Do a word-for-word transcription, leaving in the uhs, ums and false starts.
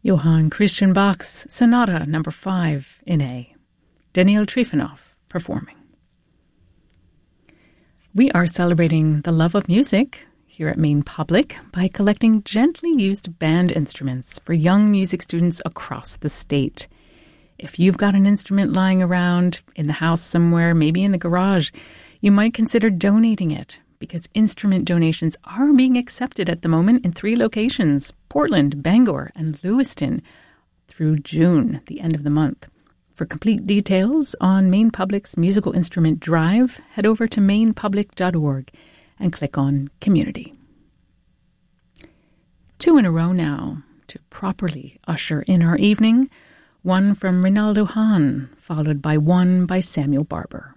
Johann Christian Bach's Sonata Number five in A. Daniil Trifonov performing. We are celebrating the love of music here at Maine Public by collecting gently used band instruments for young music students across the state. If you've got an instrument lying around in the house somewhere, maybe in the garage, you might consider donating it, because instrument donations are being accepted at the moment in three locations, Portland, Bangor, and Lewiston, through June, the end of the month. For complete details on Maine Public's Musical Instrument Drive, head over to maine public dot org and click on Community. Two in a row now to properly usher in our evening, one from Rinaldo Hahn, followed by one by Samuel Barber.